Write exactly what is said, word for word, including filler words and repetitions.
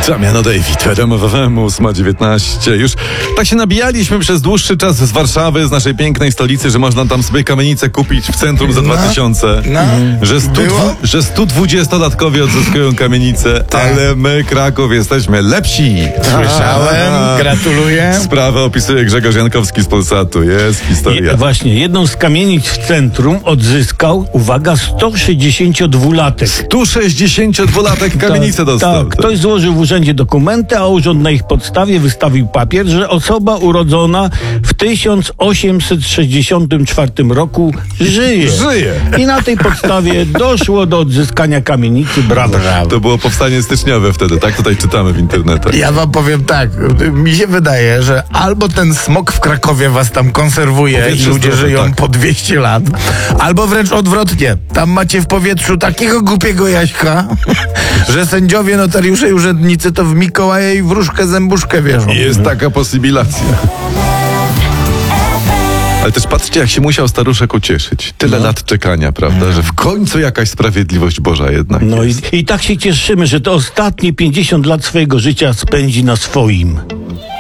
Damiano David, R M F F M, ósma dziewiętnaście. Już tak się nabijaliśmy przez dłuższy czas z Warszawy, z naszej pięknej stolicy, że można tam sobie kamienicę kupić w centrum za No, dwa tysiące. no. Że, stu, Było? że stu dwudziestolatkowie odzyskują kamienicę, Tak. ale my, Kraków, jesteśmy lepsi. Słyszałem, A. gratuluję. Sprawę opisuje Grzegorz Jankowski z Polsatu. Jest historia. Je, właśnie, jedną z kamienic w centrum odzyskał, uwaga, sto sześćdziesięciodwulatek. stu sześćdziesięciodwulatek kamienicę dostał. Tak, ktoś złożył w urzędzie dokumenty, a urząd na ich podstawie wystawił papier, że osoba urodzona w tysiąc osiemset sześćdziesiątym czwartym roku żyje. Żyje. I na tej podstawie doszło do odzyskania kamienicy. Brawo. To było powstanie styczniowe wtedy, tak? Tutaj czytamy w internetach. Ja wam powiem tak, mi się wydaje, że albo ten smog w Krakowie was tam konserwuje Powietrze i ludzie zdrowe, żyją tak. po dwieście lat, albo wręcz odwrotnie. Tam macie w powietrzu takiego głupiego jaśka, że sędziowie, notariusze i urzędnicy to w Mikołaja i wróżkę zębuszkę wierzą. Jest taka posibilacja. Ale też patrzcie, jak się musiał staruszek ucieszyć. Tyle No. lat czekania, prawda? Że w końcu jakaś sprawiedliwość Boża jednak No i, jest. i tak się cieszymy, że to ostatnie pięćdziesiąt lat swojego życia spędzi na swoim.